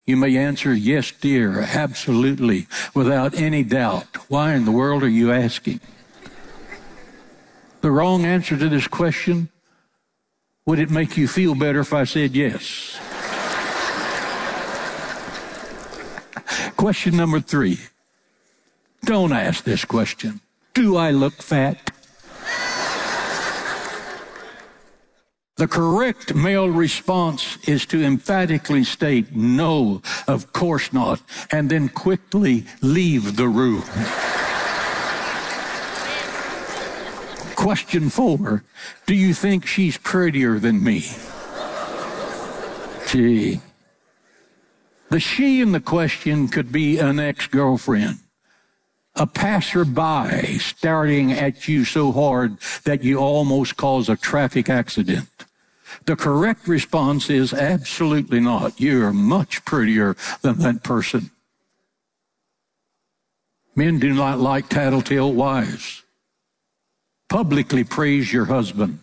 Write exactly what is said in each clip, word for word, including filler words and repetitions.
You may answer, yes, dear, absolutely, without any doubt. Why in the world are you asking? The wrong answer to this question, would it make you feel better if I said yes? Question number three. Don't ask this question. Do I look fat? The correct male response is to emphatically state, no, of course not, and then quickly leave the room. Question four, do you think she's prettier than me? Gee. The she in the question could be an ex-girlfriend, a passerby staring at you so hard that you almost cause a traffic accident. The correct response is absolutely not. You're much prettier than that person. Men do not like tattletale wives. Publicly praise your husband.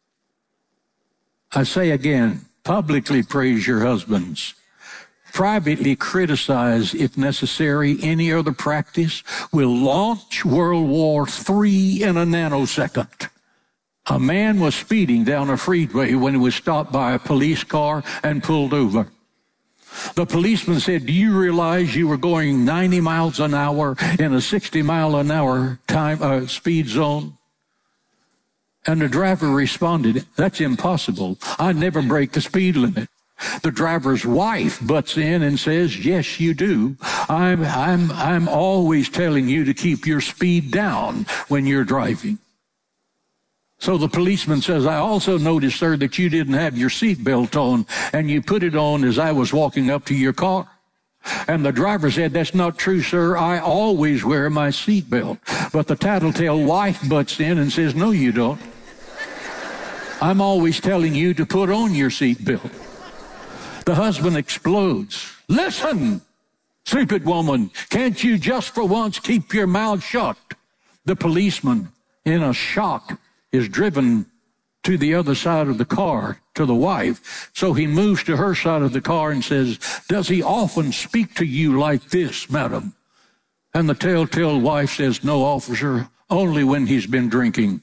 I say again, publicly praise your husbands. Privately criticize, if necessary, any other practice will launch World War Three in a nanosecond. A man was speeding down a freeway when he was stopped by a police car and pulled over. The policeman said, do you realize you were going ninety miles an hour in a sixty mile an hour time uh, speed zone? And the driver responded, that's impossible. I never break the speed limit. The driver's wife butts in and says, yes, you do. I'm, I'm, I'm always telling you to keep your speed down when you're driving. So the policeman says, I also noticed, sir, that you didn't have your seatbelt on, and you put it on as I was walking up to your car. And the driver said, that's not true, sir. I always wear my seatbelt. But the tattletale wife butts in and says, no, you don't. I'm always telling you to put on your seatbelt. The husband explodes. Listen, stupid woman, can't you just for once keep your mouth shut? The policeman, in a shock, is driven to the other side of the car, to the wife. So he moves to her side of the car and says, does he often speak to you like this, madam? And the telltale wife says, no, officer, only when he's been drinking.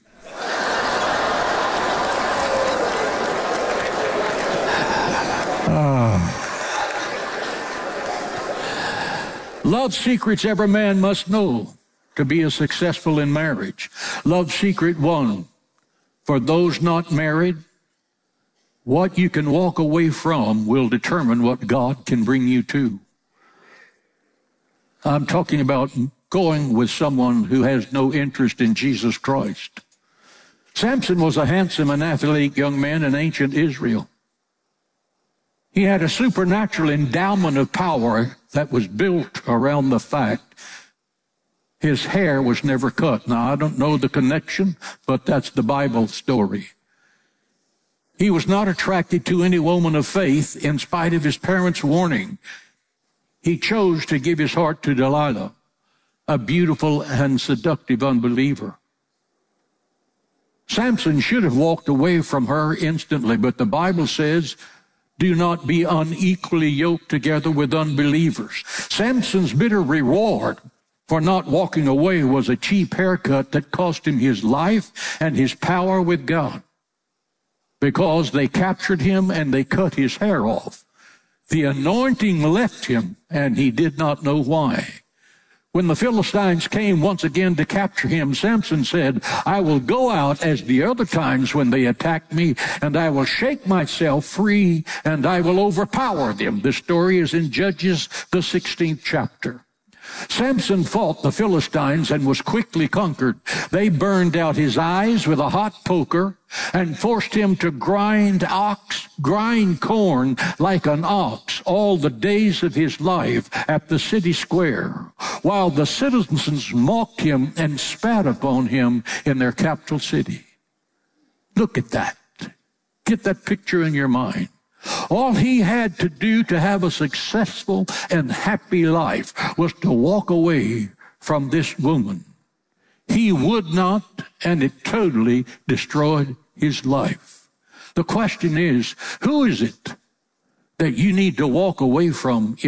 Love secrets every man must know to be a successful in marriage. Love secret one, for those not married, what you can walk away from will determine what God can bring you to. I'm talking about going with someone who has no interest in Jesus Christ. Samson was a handsome and athletic young man in ancient Israel. He had a supernatural endowment of power that was built around the fact his hair was never cut. Now, I don't know the connection, but that's the Bible story. He was not attracted to any woman of faith in spite of his parents' warning. He chose to give his heart to Delilah, a beautiful and seductive unbeliever. Samson should have walked away from her instantly, but the Bible says, do not be unequally yoked together with unbelievers. Samson's bitter reward for not walking away was a cheap haircut that cost him his life and his power with God, because they captured him and they cut his hair off. The anointing left him, and he did not know why. When the Philistines came once again to capture him, Samson said, I will go out as the other times when they attacked me, and I will shake myself free, and I will overpower them. The story is in Judges, the sixteenth chapter. Samson fought the Philistines and was quickly conquered. They burned out his eyes with a hot poker and forced him to grind ox, grind corn like an ox all the days of his life at the city square, while the citizens mocked him and spat upon him in their capital city. Look at that. Get that picture in your mind. All he had to do to have a successful and happy life was to walk away from this woman. He would not, and it totally destroyed his life. The question is, who is it that you need to walk away from